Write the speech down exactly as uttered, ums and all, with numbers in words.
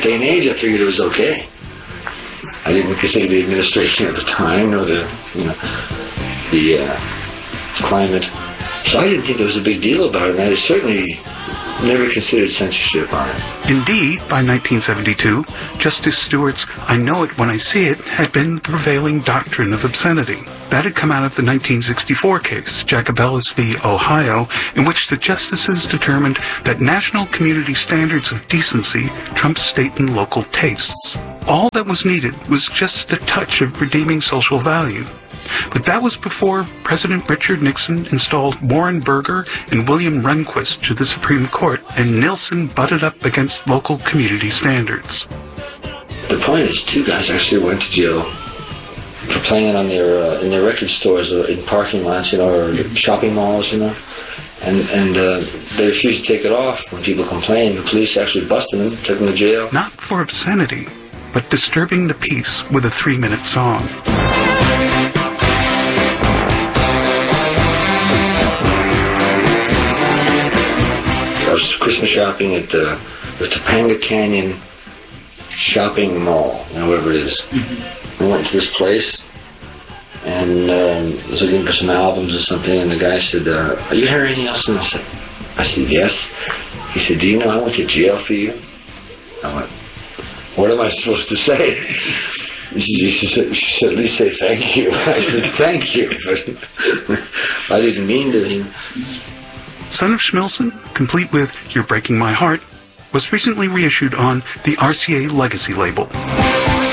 day and age, I figured it was okay. I didn't consider the administration at the time, nor the, you know, the uh, climate. So I didn't think there was a big deal about it, and I certainly never considered censorship on it. Indeed, by nineteen seventy-two, Justice Stewart's "I know it when I see it" had been the prevailing doctrine of obscenity. That had come out of the nineteen sixty-four case, Jacobellis v. Ohio, in which the justices determined that national community standards of decency trumped state and local tastes. All that was needed was just a touch of redeeming social value. But that was before President Richard Nixon installed Warren Burger and William Rehnquist to the Supreme Court, and Nilsen butted up against local community standards. The point is, two guys actually went to jail for playing on their uh, in their record stores, or in parking lots, you know, or shopping malls, you know, and and uh, they refused to take it off. When people complained, the police actually busted them, took them to jail. Not for obscenity, but disturbing the peace with a three-minute song. I was Christmas shopping at the, the Topanga Canyon Shopping Mall, you know, whatever it is. Mm-hmm. I went to this place and um, was looking for some albums or something, and the guy said, uh, "Are you hearing anything else?" And I said, I said, "Yes." He said, "Do you know I went to jail for you?" I went, "What am I supposed to say?" She said, she said, "At least say thank you." I said, "Thank you." But I didn't mean to. Son of Schmilson, complete with "You're Breaking My Heart," was recently reissued on the R C A Legacy label.